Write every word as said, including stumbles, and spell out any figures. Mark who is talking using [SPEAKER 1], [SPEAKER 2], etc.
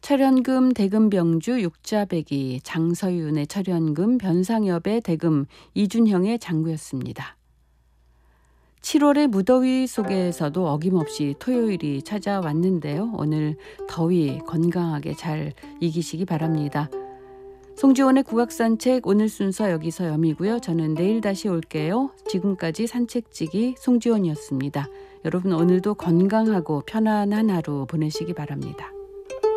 [SPEAKER 1] 철연금 대금병주 육자배기, 장서윤의 철연금, 변상엽의 대금, 이준형의 장구였습니다. 칠월의 무더위 속에서도 어김없이 토요일이 찾아왔는데요. 오늘 더위 건강하게 잘 이기시기 바랍니다. 송지원의 국악산책 오늘 순서 여기서 여미고요. 저는 내일 다시 올게요. 지금까지 산책지기 송지원이었습니다. 여러분 오늘도 건강하고 편안한 하루 보내시기 바랍니다.